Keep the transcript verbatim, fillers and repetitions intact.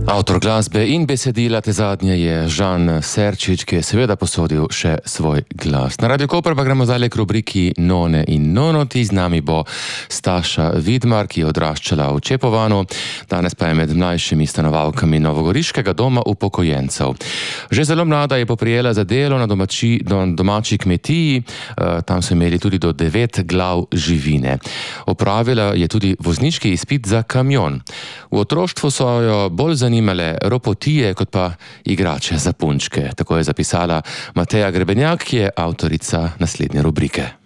Avtor glasbe in besedila te zadnje je Žan Serčič, ki je seveda posodil še svoj glas. Na Radio Koper pa gremo zdaj k rubriki None in Nonoti. Z nami bo Staša Vidmar, ki je odraščala v Čepovanu, danes pa je med mlajšimi stanovalkami novogoriškega doma upokojencev. Že zelo mlada je poprijela za delo na domači, domači kmetiji, tam so imeli tudi do devet glav živine. Opravila je tudi vozniški izpit za kamion. V otroštvu so jo bolj zanimale ropotije kot pa igrače za punčke. Tako je zapisala Mateja Grebenjak, ki je avtorica naslednje rubrike.